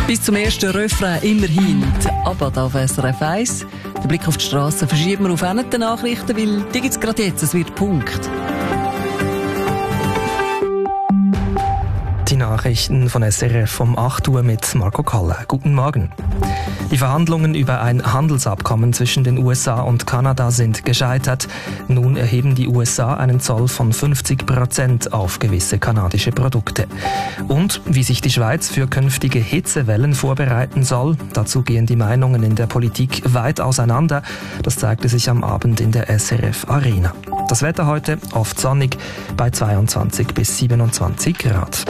Bis zum ersten Refrain immerhin die Abad auf SRF 1. Den Blick auf die Straße verschieben wir auf die Nachrichten, weil die gibt es gerade jetzt, es wird Punkt. Die Nachrichten von SRF um 8 Uhr mit Marco Kalle. Guten Morgen. Die Verhandlungen über ein Handelsabkommen zwischen den USA und Kanada sind gescheitert. Nun erheben die USA einen Zoll von 50% auf gewisse kanadische Produkte. Und wie sich die Schweiz für künftige Hitzewellen vorbereiten soll, dazu gehen die Meinungen in der Politik weit auseinander. Das zeigte sich am Abend in der SRF Arena. Das Wetter heute oft sonnig bei 22 bis 27 Grad.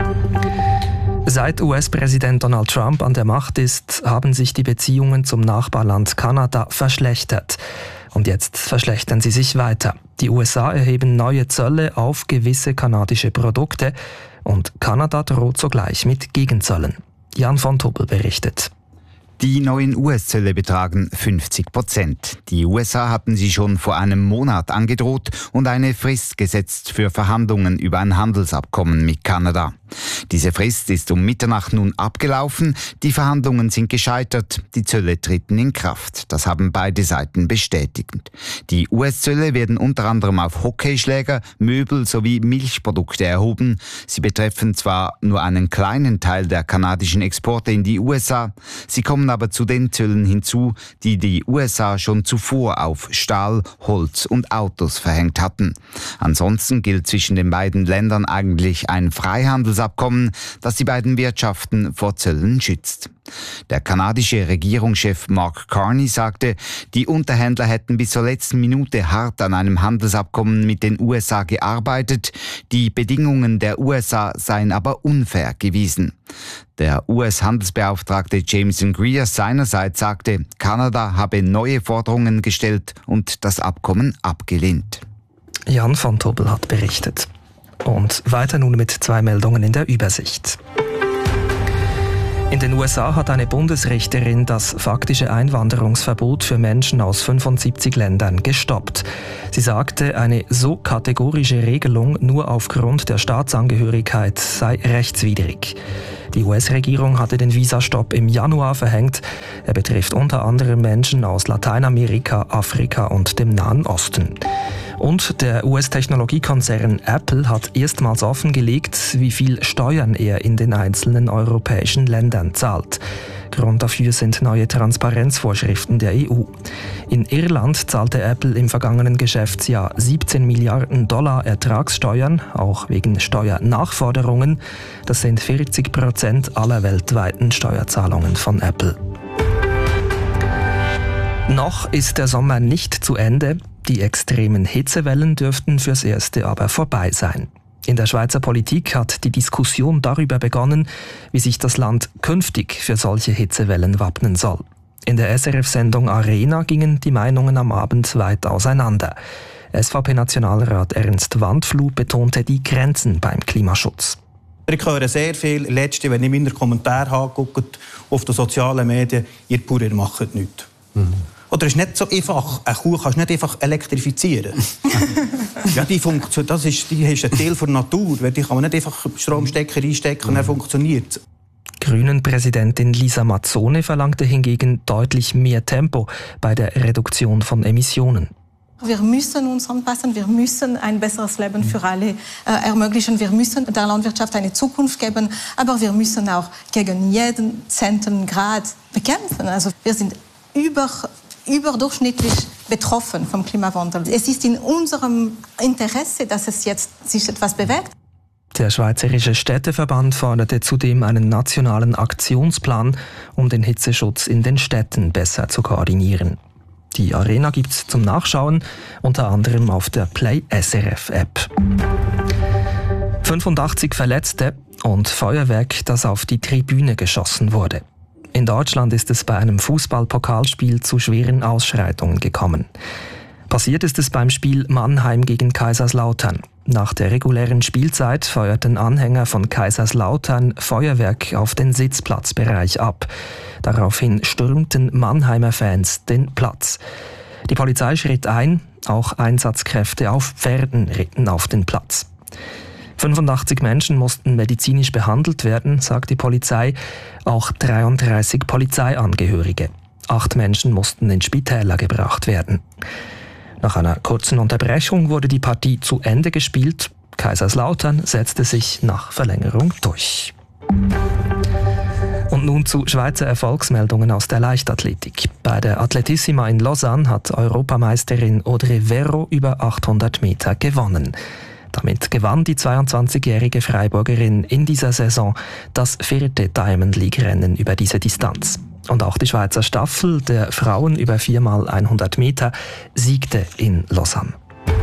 Seit US-Präsident Donald Trump an der Macht ist, haben sich die Beziehungen zum Nachbarland Kanada verschlechtert. Und jetzt verschlechtern sie sich weiter. Die USA erheben neue Zölle auf gewisse kanadische Produkte und Kanada droht sogleich mit Gegenzöllen. Jan von Tuppel berichtet. Die neuen US-Zölle betragen 50%. Die USA hatten sie schon vor einem Monat angedroht und eine Frist gesetzt für Verhandlungen über ein Handelsabkommen mit Kanada. Diese Frist ist um Mitternacht nun abgelaufen, die Verhandlungen sind gescheitert, die Zölle treten in Kraft. Das haben beide Seiten bestätigt. Die US-Zölle werden unter anderem auf Hockeyschläger, Möbel sowie Milchprodukte erhoben. Sie betreffen zwar nur einen kleinen Teil der kanadischen Exporte in die USA, sie kommen aber zu den Zöllen hinzu, die die USA schon zuvor auf Stahl, Holz und Autos verhängt hatten. Ansonsten gilt zwischen den beiden Ländern eigentlich ein Freihandelsabkommen, das die beiden Wirtschaften vor Zöllen schützt. Der kanadische Regierungschef Mark Carney sagte, die Unterhändler hätten bis zur letzten Minute hart an einem Handelsabkommen mit den USA gearbeitet, die Bedingungen der USA seien aber unfair gewesen. Der US-Handelsbeauftragte Jameson Greer seinerseits sagte, Kanada habe neue Forderungen gestellt und das Abkommen abgelehnt. Jan von Tuppel hat berichtet. Und weiter nun mit 2 Meldungen in der Übersicht. In den USA hat eine Bundesrichterin das faktische Einwanderungsverbot für Menschen aus 75 Ländern gestoppt. Sie sagte, eine so kategorische Regelung nur aufgrund der Staatsangehörigkeit sei rechtswidrig. Die US-Regierung hatte den Visastopp im Januar verhängt. Er betrifft unter anderem Menschen aus Lateinamerika, Afrika und dem Nahen Osten. Und der US-Technologiekonzern Apple hat erstmals offengelegt, wie viel Steuern er in den einzelnen europäischen Ländern zahlt. Grund dafür sind neue Transparenzvorschriften der EU. In Irland zahlte Apple im vergangenen Geschäftsjahr 17 Milliarden Dollar Ertragssteuern, auch wegen Steuernachforderungen. Das sind 40% aller weltweiten Steuerzahlungen von Apple. Noch ist der Sommer nicht zu Ende. Die extremen Hitzewellen dürften fürs Erste aber vorbei sein. In der Schweizer Politik hat die Diskussion darüber begonnen, wie sich das Land künftig für solche Hitzewellen wappnen soll. In der SRF-Sendung Arena gingen die Meinungen am Abend weit auseinander. SVP-Nationalrat Ernst Wandfluh betonte die Grenzen beim Klimaschutz. Ich höre sehr viel, letzte, wenn ich meine Kommentare angucke, auf den sozialen Medien, ihr Bauern macht nichts. Oder es ist nicht so einfach, eine Kuh kannst du nicht einfach elektrifizieren. Ja, die ist ein Teil der Natur. Die kann man nicht einfach Stromstecker einstecken und dann funktioniert es. Grünen-Präsidentin Lisa Mazzone verlangte hingegen deutlich mehr Tempo bei der Reduktion von Emissionen. Wir müssen uns anpassen, wir müssen ein besseres Leben für alle ermöglichen. Wir müssen der Landwirtschaft eine Zukunft geben, aber wir müssen auch gegen jeden Zentengrad bekämpfen. Also wir sind überdurchschnittlich betroffen vom Klimawandel. Es ist in unserem Interesse, dass es jetzt sich etwas bewegt. Der Schweizerische Städteverband forderte zudem einen nationalen Aktionsplan, um den Hitzeschutz in den Städten besser zu koordinieren. Die Arena gibt's zum Nachschauen, unter anderem auf der Play SRF App. 85 Verletzte und Feuerwerk, das auf die Tribüne geschossen wurde. In Deutschland ist es bei einem Fußball-Pokalspiel zu schweren Ausschreitungen gekommen. Passiert ist es beim Spiel Mannheim gegen Kaiserslautern. Nach der regulären Spielzeit feuerten Anhänger von Kaiserslautern Feuerwerk auf den Sitzplatzbereich ab. Daraufhin stürmten Mannheimer Fans den Platz. Die Polizei schritt ein, auch Einsatzkräfte auf Pferden ritten auf den Platz. 85 Menschen mussten medizinisch behandelt werden, sagt die Polizei, auch 33 Polizeiangehörige. 8 Menschen mussten in Spitäler gebracht werden. Nach einer kurzen Unterbrechung wurde die Partie zu Ende gespielt. Kaiserslautern setzte sich nach Verlängerung durch. Und nun zu Schweizer Erfolgsmeldungen aus der Leichtathletik. Bei der Atletissima in Lausanne hat Europameisterin Audrey Verro über 800 Meter gewonnen. Damit gewann die 22-jährige Freiburgerin in dieser Saison das 4. Diamond League-Rennen über diese Distanz. Und auch die Schweizer Staffel der Frauen über 4x100 Meter siegte in Lausanne.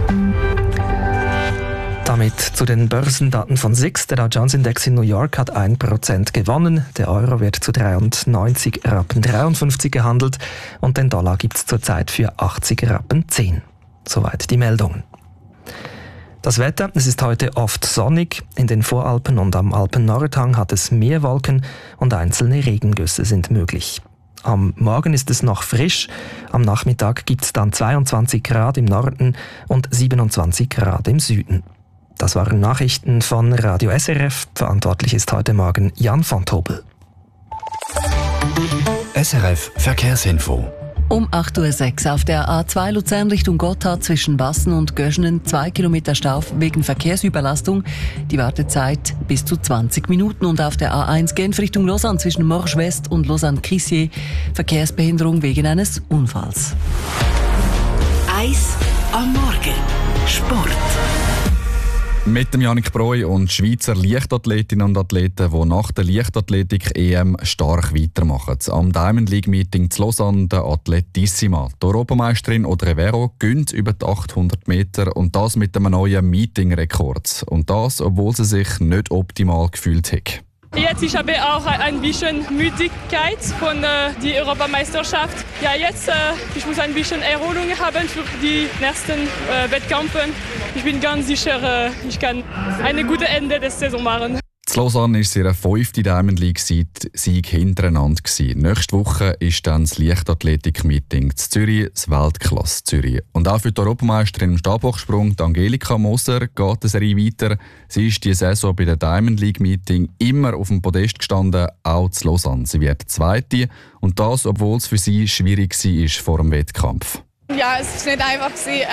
Damit zu den Börsendaten von SIX. Der Dow Jones Index in New York hat 1% gewonnen. Der Euro wird zu 93,53 Rappen gehandelt und den Dollar gibt es zurzeit für 80,10 Rappen. Soweit die Meldungen. Das Wetter, es ist heute oft sonnig. In den Voralpen und am Alpen-Nordhang hat es mehr Wolken und einzelne Regengüsse sind möglich. Am Morgen ist es noch frisch, am Nachmittag gibt es dann 22 Grad im Norden und 27 Grad im Süden. Das waren Nachrichten von Radio SRF. Verantwortlich ist heute Morgen Jan von Tobel. SRF Verkehrsinfo. Um 8.06 Uhr auf der A2 Luzern Richtung Gotthard zwischen Bassen und Göschenen 2 Kilometer Stau wegen Verkehrsüberlastung. Die Wartezeit bis zu 20 Minuten. Und auf der A1 Genf Richtung Lausanne zwischen Morges West und Lausanne-Crissier Verkehrsbehinderung wegen eines Unfalls. 1 am Morgen. Sport. Mit dem Yannick Breu und Schweizer Leichtathletinnen und Athleten, die nach der Leichtathletik-EM stark weitermachen. Am Diamond League Meeting zu Lausanne der Atletissima. Die Europameisterin Audrey Verro gönnt über die 800 Meter und das mit einem neuen Meeting-Rekord. Und das, obwohl sie sich nicht optimal gefühlt hat. Jetzt ich habe auch ein bisschen Müdigkeit von der Europameisterschaft. Ja, jetzt ich muss ein bisschen Erholung haben für die nächsten Wettkämpfe. Ich bin ganz sicher, ich kann ein gutes Ende der Saison machen. In Lausanne war es ihr 5. Diamond League-Sieg hintereinander. Nächste Woche ist dann das Leichtathletik-Meeting in Zürich, das Weltklasse Zürich. Und auch für die Europameisterin im Stabhochsprung, Angelika Moser, geht die Serie weiter. Sie ist diese Saison bei der Diamond League-Meeting immer auf dem Podest gestanden, auch zu Lausanne. Sie wird Zweite und das, obwohl es für sie schwierig war vor dem Wettkampf. Ja, es war nicht einfach.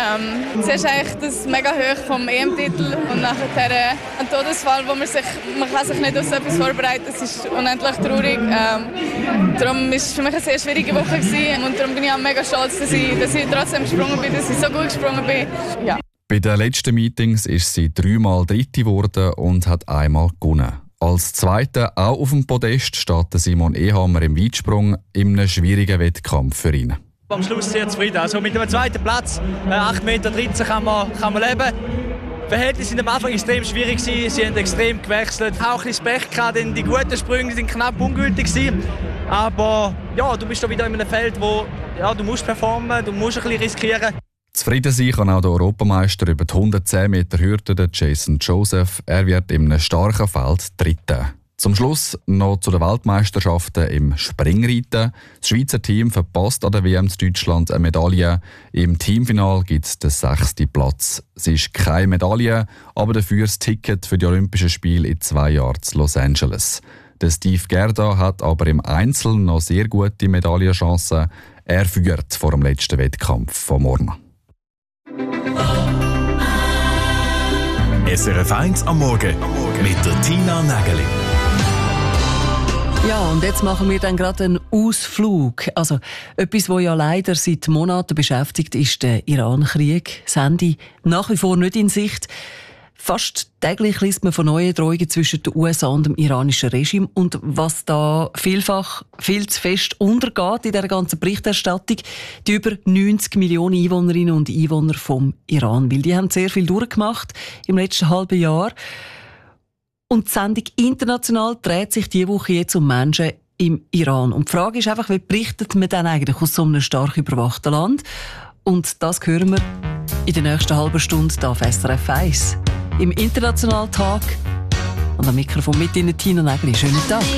Zuerst eigentlich das mega hoch vom EM-Titel und nachher ein Todesfall, wo man kann sich nicht auf so etwas vorbereiten. Es ist unendlich traurig. Darum war es für mich eine sehr schwierige Woche und darum bin ich auch mega stolz, dass ich trotzdem gesprungen bin, dass ich so gut gesprungen bin. Ja. Bei den letzten Meetings ist sie 3-mal Dritte geworden und hat einmal gewonnen. Als Zweite, auch auf dem Podest, steht Simon Ehammer im Weitsprung in einem schwierigen Wettkampf für ihn. Am Schluss sehr zufrieden. Also mit dem 2. Platz, 8,13 Meter kann man leben. Die Verhältnisse sind am Anfang extrem schwierig. Sie haben extrem gewechselt. Auch ein bisschen Pech gehabt, denn die guten Sprünge sind knapp ungültig gewesen. Aber ja, du bist da wieder in einem Feld, wo du musst performen, du musst ein bisschen riskieren. Zufrieden sein kann auch der Europameister über die 110 Meter Hürde, Jason Joseph. Er wird in einem starken Feld Dritter. Zum Schluss noch zu den Weltmeisterschaften im Springreiten. Das Schweizer Team verpasst an der WM in Deutschland eine Medaille. Im Teamfinal gibt es den 6. Platz. Es ist keine Medaille, aber dafür das Ticket für die Olympischen Spiele in 2 Jahren in Los Angeles. Der Steve Gerda hat aber im Einzel noch sehr gute Medaillenchancen. Er führt vor dem letzten Wettkampf von morgen. SRF 1 am Morgen mit der Tina Nägeli. Ja, und jetzt machen wir dann gerade einen Ausflug. Also, etwas, was ja leider seit Monaten beschäftigt, ist der Iran-Krieg. Das Ende nach wie vor nicht in Sicht. Fast täglich liest man von neuen Drohungen zwischen den USA und dem iranischen Regime. Und was da vielfach viel zu fest untergeht in dieser ganzen Berichterstattung, die über 90 Millionen Einwohnerinnen und Einwohner vom Iran. Weil die haben sehr viel durchgemacht im letzten halben Jahr. Und die Sendung «International» dreht sich diese Woche jetzt um Menschen im Iran. Und die Frage ist einfach, wie berichtet man dann eigentlich aus so einem stark überwachten Land? Und das hören wir in der nächsten halben Stunde hier auf SRF 1. Im Internationalen Tag. Und am Mikrofon mit Ihnen Tina Nägeli. Schönen Tag.